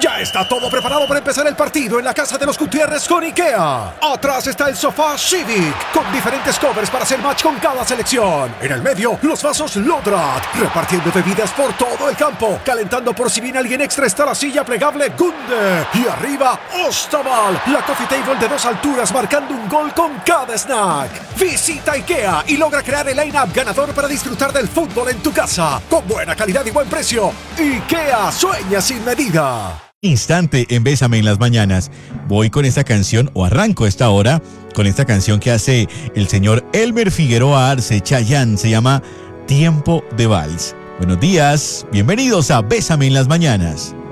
Ya está todo preparado para empezar el partido en la casa de los Gutiérrez con IKEA. Atrás está el sofá Civic, con diferentes covers para hacer match con cada selección. En el medio, los vasos Lodrat, repartiendo bebidas por todo el campo. Calentando por si viene alguien extra está la silla plegable Gunde. Y arriba, Ostaval, la coffee table de 2 alturas marcando un gol con cada snack. Visita IKEA y logra crear el line-up ganador para disfrutar del fútbol en tu casa. Con buena calidad y buen precio. IKEA, sueña sin medida. Instante en Bésame en las mañanas. Voy con esta canción, o arranco esta hora, con esta canción que hace el señor Elmer Figueroa Arce, Chayanne, se llama Tiempo de Vals. Buenos días, bienvenidos a Bésame en las mañanas.